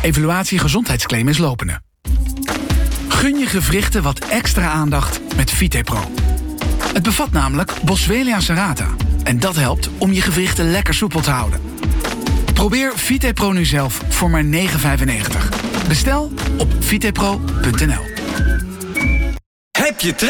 Evaluatie gezondheidsclaim is lopende. Gun je gewrichten wat extra aandacht met VitePro. Het bevat namelijk Boswellia serrata. En dat helpt om je gewrichten lekker soepel te houden. Probeer VitePro nu zelf voor maar €9,95. Bestel op vitepro.nl. Heb je